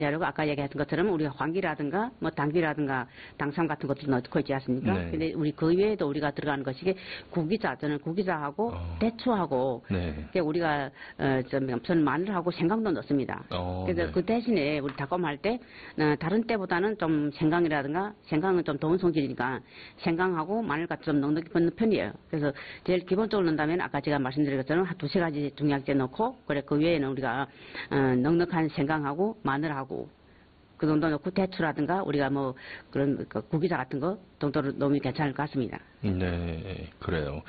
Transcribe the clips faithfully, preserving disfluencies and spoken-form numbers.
그리고 아까 얘기했던 것처럼 우리가 황기라든가 뭐 당귀라든가 당삼 같은 것도 넣고 있지 않습니까? 네. 근데 우리 그 외에도 우리가 들어가는 것이 구기자, 저는 구기자하고 어. 대추하고 네. 우리가 어, 저는 마늘하고 생강도 넣습니다. 어, 그래서 네. 그 대신에 우리 닭곰할 때 어, 다른 때보다는 좀 생강이라든가 생강은 좀 더운 성질이니까 생강하고 마늘같이 좀 넉넉히 붓는 편이에요. 그래서 제일 기본적으로 넣는다면 아까 제가 말씀드린 것처럼 한 두세 가지 중약제 넣고 그래 그 외에는 우리가 어, 넉넉한 생강하고 마늘하고 그 정도 넣고 대추라든가 우리가 뭐 그런 그 구기자 같은 거 정도로 넣으면 괜찮을 것 같습니다. 네, 그래요.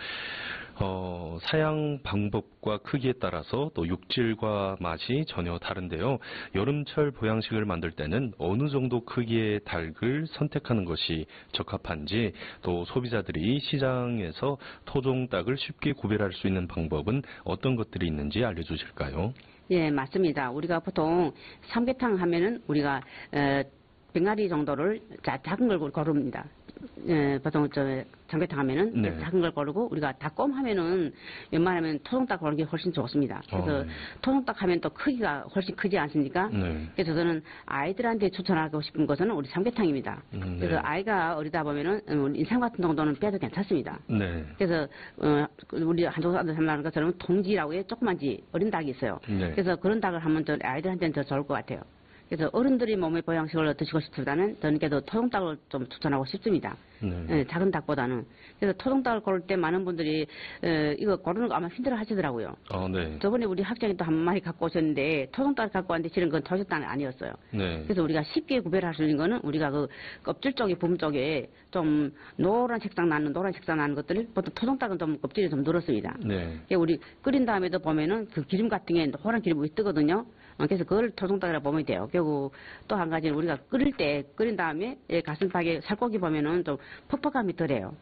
어, 사양 방법과 크기에 따라서 또 육질과 맛이 전혀 다른데요. 여름철 보양식을 만들 때는 어느 정도 크기의 닭을 선택하는 것이 적합한지, 또 소비자들이 시장에서 토종 닭을 쉽게 구별할 수 있는 방법은 어떤 것들이 있는지 알려주실까요? 예, 맞습니다. 우리가 보통 삼계탕 하면은 우리가 어, 병아리 정도를 자, 작은 걸 고릅니다. 예, 보통 저 삼계탕 하면은 네. 작은 걸 고르고 우리가 닭곰 하면은 웬만하면 토종닭 고르는 게 훨씬 좋습니다. 그래서 어, 네. 토종닭 하면 또 크기가 훨씬 크지 않습니까? 네. 그래서 저는 아이들한테 추천하고 싶은 것은 우리 삼계탕입니다. 음, 네. 그래서 아이가 어리다 보면은 음, 인삼 같은 정도는 빼도 괜찮습니다. 네. 그래서 어, 우리 한국 사람들 말하는 것처럼 통지라고 해 조그만지 어린 닭이 있어요. 네. 그래서 그런 닭을 하면 저 아이들한테는 더 좋을 것 같아요. 그래서 어른들이 몸의 보양식을 드시고 싶다면 저는 그래도 토종닭을 좀 추천하고 싶습니다. 네. 예, 작은 닭보다는. 그래서 토종닭을 고를 때 많은 분들이 에, 이거 고르는 거 아마 힘들어 하시더라고요. 어, 네. 저번에 우리 학생이 또 한 마리 갖고 오셨는데 토종닭을 갖고 왔는데 실은 그건 토종닭이 아니었어요. 네. 그래서 우리가 쉽게 구별할 수 있는 거는 우리가 그 껍질 쪽에 부분 쪽에 좀 노란 색상 나는 노란 색상 나는 것들을 보통 토종닭은 좀 껍질이 좀 늘었습니다. 네. 우리 끓인 다음에도 보면은 그 기름 같은 게 노란 기름이 뜨거든요. 어, 그래서 그걸 토종닭이라고 보면 돼요. 그리고 또 한 가지는 우리가 끓일 때 끓인 다음에 가슴팍에 살코기 보면은 좀 퍽퍽함이 덜해요.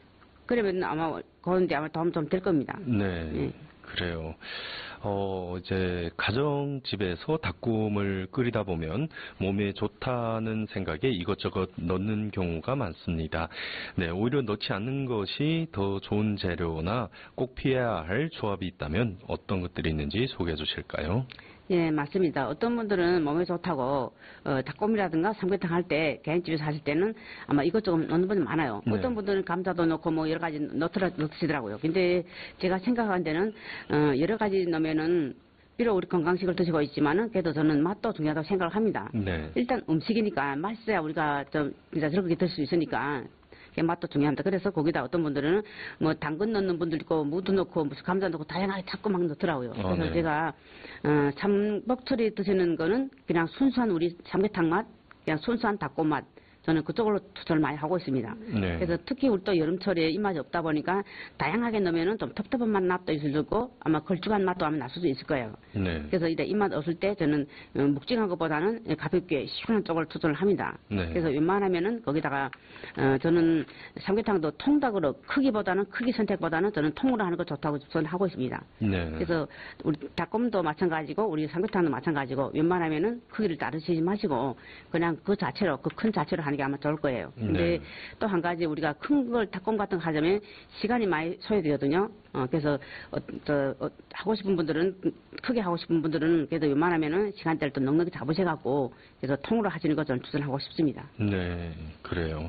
그러면 아마 그런데 아마 도움 좀 될 겁니다. 네. 예. 그래요. 어, 이제 가정집에서 닭곰을 끓이다 보면 몸에 좋다는 생각에 이것저것 넣는 경우가 많습니다. 네, 오히려 넣지 않는 것이 더 좋은 재료나 꼭 피해야 할 조합이 있다면 어떤 것들이 있는지 소개해 주실까요? 예, 맞습니다. 어떤 분들은 몸에 좋다고 어, 닭곰이라든가 삼계탕 할 때 개인집에서 하실 때는 아마 이것저것 넣는 분이 많아요. 네. 어떤 분들은 감자도 넣고 뭐 여러 가지 넣더라, 넣으시더라고요. 근데 제가 생각한 데는 어, 여러 가지 넣으면은 비록 우리 건강식을 드시고 있지만은 그래도 저는 맛도 중요하다고 생각을 합니다. 네. 일단 음식이니까 맛있어야 우리가 좀 진짜 저렇게 들 수 있으니까 맛도 중요합니다. 그래서 거기다 어떤 분들은 뭐 당근 넣는 분들 있고 무도 넣고 무슨 감자 넣고 다양하게 자꾸 막 넣더라고요. 어, 그래서 네. 제가 어, 삼복철이 드시는 거는 그냥 순수한 우리 삼계탕 맛, 그냥 순수한 닭곰 맛. 저는 그쪽으로 추천을 많이 하고 있습니다. 네. 그래서 특히 우리 또 여름철에 입맛이 없다 보니까 다양하게 넣으면은 좀 텁텁한 맛 맛도 있을 수 있고 아마 걸쭉한 맛도 아마 날 수도 있을 거예요. 네. 그래서 이제 입맛 없을 때 저는 어, 묵직한 것보다는 가볍게 시원한 쪽을 추천을 합니다. 네. 그래서 웬만하면은 거기다가 어, 저는 삼계탕도 통닭으로 크기보다는 크기 선택보다는 저는 통으로 하는 거 좋다고 추천하고 있습니다. 네. 그래서 우리 닭곰도 마찬가지고 우리 삼계탕도 마찬가지고 웬만하면은 크기를 따르시지 마시고 그냥 그 자체로 그 큰 자체로 하는 게 아마 좋을 거예요. 근데 네. 또 한 가지 우리가 큰 걸 닭곰 같은 거 하자면 시간이 많이 소요되거든요. 어, 그래서 어, 저, 어, 하고 싶은 분들은 크게 하고 싶은 분들은 그래도 웬만하면은 시간대를 또 넉넉히 잡으셔갖고 그래서 통으로 하시는 거 저는 추천하고 싶습니다. 네, 그래요.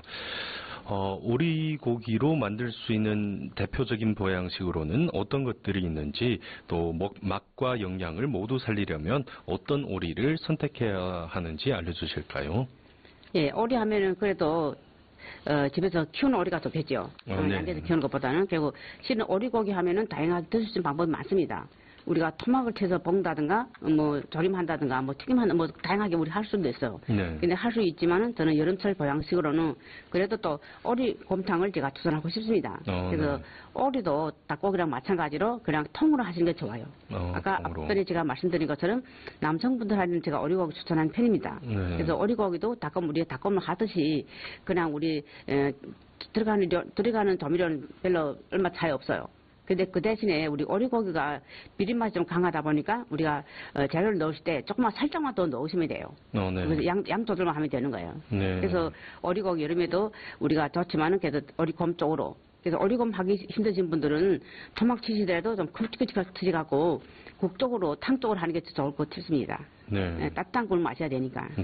어, 오리고기로 만들 수 있는 대표적인 보양식으로는 어떤 것들이 있는지 또 먹, 맛과 영양을 모두 살리려면 어떤 오리를 선택해야 하는지 알려주실까요? 예, 오리 하면은 그래도 어, 집에서 키우는 오리가 좋겠죠. 어, 어, 네. 양에서 키우는 것보다는. 그리고 실은 오리고기 하면은 다양하게 드실 수 있는 방법이 많습니다. 우리가 토막을 채서 볶는다든가, 뭐, 조림한다든가, 뭐, 튀김한다, 뭐, 다양하게 우리 할 수도 있어요. 네. 근데 할 수 있지만은 저는 여름철 보양식으로는 그래도 또 오리 곰탕을 제가 추천하고 싶습니다. 어, 그래서 네. 오리도 닭고기랑 마찬가지로 그냥 통으로 하시는 게 좋아요. 어, 아까 통으로. 앞전에 제가 말씀드린 것처럼 남성분들한테는 제가 오리고기 추천하는 편입니다. 네. 그래서 오리고기도 닭곰, 우리가 닭곰을 하듯이 그냥 우리, 에, 들어가는, 들어가는 조미료는 별로 얼마 차이 없어요. 근데 그 대신에 우리 오리고기가 비린맛이 좀 강하다 보니까 우리가 어, 재료를 넣으실 때 조금만 살짝만 더 넣으시면 돼요. 어, 네. 그래서 양, 양 조절만 하면 되는 거예요. 네. 그래서 오리고기 여름에도 우리가 좋지만은 그래도 오리곰 쪽으로. 그래서 오리곰 하기 힘드신 분들은 토막 치시더라도 좀 굵직굵직하게 치셔갖고 국 쪽으로, 탕 쪽으로 하는 게 좋을 것 같습니다. 네. 예, 따뜻한 꿀 마셔야 되니까.